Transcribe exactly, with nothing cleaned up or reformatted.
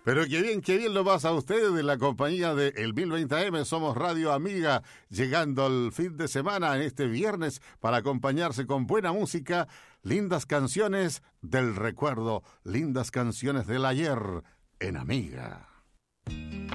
Pero qué bien, qué bien lo pasa a usted en la compañía de El mil veinte A M. Somos Radio Amiga, llegando al fin de semana en este viernes para acompañarse con buena música, lindas canciones del recuerdo, lindas canciones del ayer en Amiga.